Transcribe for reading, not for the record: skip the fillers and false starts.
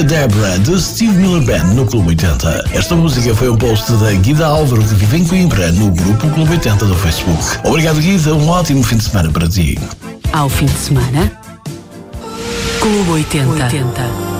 Debra, do Steve Miller Band, no Clube 80. Esta música foi um post da Guida Álvaro, que vive em Coimbra, no grupo Clube 80 do Facebook. Obrigado, Guida, um ótimo fim de semana para ti. Ao fim de semana, Clube 80.